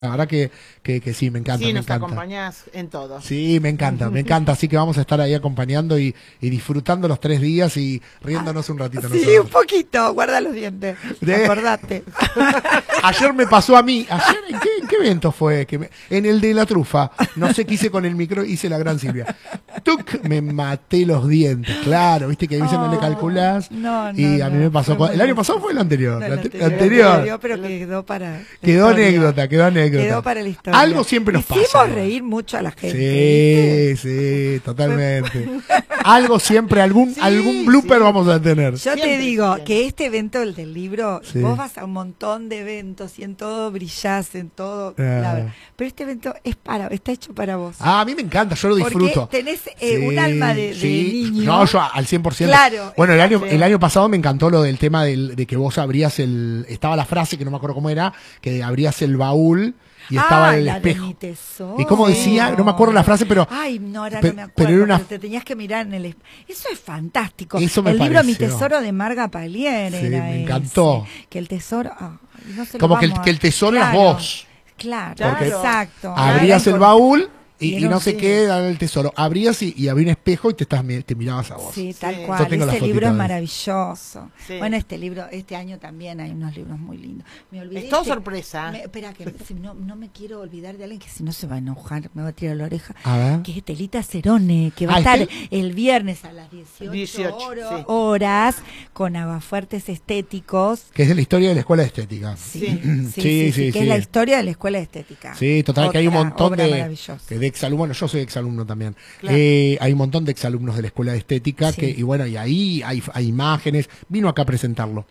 La verdad que sí, me encanta. Sí, me nos encanta. acompañás en todo. Sí, me encanta. Así que vamos a estar ahí acompañando y disfrutando los 3 días y riéndonos un ratito. Sí, nosotros. un poquito, guarda los dientes. Acordate. Ayer me pasó a mí. ¿Ayer en qué evento fue? En el de la trufa. No sé qué hice con el micro, hice la gran Silvia. ¡Tuc! Me maté los dientes. Claro, viste que a veces no le calculás. Y a mí me pasó. ¿El año pasado fue el anterior? No, el el anterior. Pero quedó para. Quedó anécdota. Quedó para la historia. Algo siempre nos pasa. Hicimos reír mucho a la gente. Sí, totalmente. Algo siempre, algún blooper vamos a tener. Yo Siempre, te digo siempre. que este evento, el del libro, Sí. vos vas a un montón de eventos y en todo brillás, en todo. Ah. Pero este evento está hecho para vos. A mí me encanta, yo lo disfruto. Porque tenés un alma de niño. No, yo al 100%. Claro. Bueno, el año pasado me encantó lo del tema de que vos abrías estaba la frase, que no me acuerdo cómo era, que abrías el baúl y estaba el la espejo. de mi tesoro. ¿Y cómo decía? No me acuerdo la frase, pero... Ay, no, ahora pero- no me acuerdo. pero era una- Pero te tenías que mirar en el espejo. Eso es fantástico. Eso me el libro Mi pareció. Tesoro de Marga Palier Sí, era me encantó. ese. Que el tesoro... no se lo Como que vamos a- el tesoro eras Claro, vos. Claro, Porque exacto. Abrías Era el con- baúl y era no un- sé sí. qué, era el tesoro. Abrías y había un espejo y te mirabas a vos. Sí, tal Sí. cual. Yo tengo la Ese fotito libro es de- maravilloso. Sí. Bueno, este año también hay unos libros muy lindos. Me olvidé. Es todo sorpresa. Espera, que si no me quiero olvidar de alguien que si no se va a enojar, me va a tirar la oreja. A ver. Que es Estelita Cerone, que va a estar el viernes a las 18 sí. horas con Aguafuertes Estéticos. Que es de la historia de la escuela de estética. Sí, Sí, que es la historia de la escuela de estética. Sí, total, que hay un Otra montón obra de maravillosa. exalumnos. Bueno, yo soy exalumno también. Claro. Hay un montón de exalumnos de la escuela de estética Sí. y bueno, y ahí hay imágenes. Vino acá a presentarlo.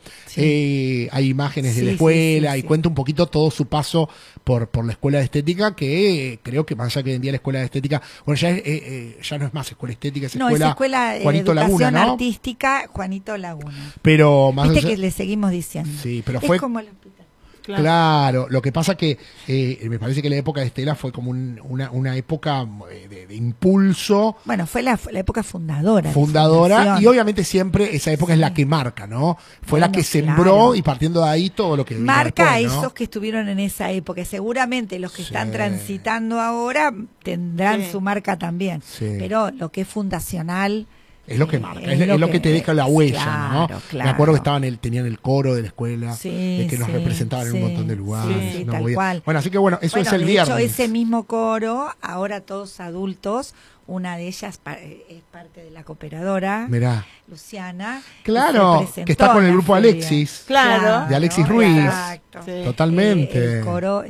Hay imágenes de Sí, la escuela sí, y sí. cuenta un poquito todo su paso por la escuela de estética, que creo que más allá que hoy en día la escuela de estética, bueno, ya no es más escuela estética, es No, es escuela de Juanito educación Laguna, ¿no? artística Juanito Laguna. Pero más Viste allá- que le seguimos diciendo. Sí, pero es fue como el hospital. Claro, lo que pasa que me parece que la época de Estela fue como una época de impulso, Bueno, fue la época fundadora. de fundadora, fundación. y obviamente siempre esa época es la que marca, ¿no? Fue la Bueno, que sembró claro. y partiendo de ahí todo lo que vino Marca a después, ¿no? esos que estuvieron en esa época. Seguramente los que Sí. están transitando ahora tendrán Sí. su marca también. Sí. Pero lo que es fundacional... Es lo que marca, es lo que te deja la huella, ¿no? Claro, Me acuerdo que tenían el coro de la escuela, Sí, que nos sí, representaban en un sí, montón de lugares. sí, ¿no? tal cual. Bueno, así que bueno, eso es el de viernes. hecho, ese mismo coro, ahora todos adultos, una de ellas es parte de la cooperadora, Mirá. Luciana. Claro, se presentó que está con en el la grupo feria. Alexis. Claro. De Alexis Ruiz. Exacto. Sí. Totalmente. El coro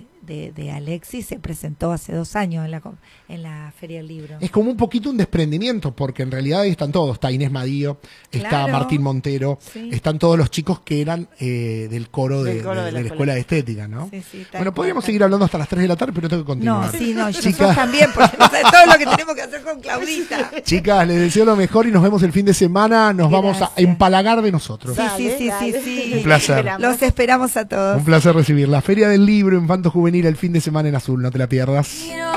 de Alexis se presentó hace 2 años en la Feria del Libro. Es como un poquito un desprendimiento, porque en realidad ahí están todos. Está Inés Madío, está Claro. Martín Montero, Sí. están todos los chicos que eran del coro Del de coro la escuela de estética, ¿no? Sí, sí, tal Bueno, cual, podríamos tal seguir cual. hablando hasta las 3 de la tarde, pero tengo que continuar. No, sí, no, Chicas. nosotros también, porque no sabes todo lo que tenemos que hacer con Claudita. Chicas, les deseo lo mejor y nos vemos el fin de semana. Nos vamos a Gracias. empalagar de nosotros. Sí. Un placer. Esperamos. Los esperamos a todos. Un placer recibir la Feria del Libro Infanto Juvenil el fin de semana en Azul. No te la pierdas.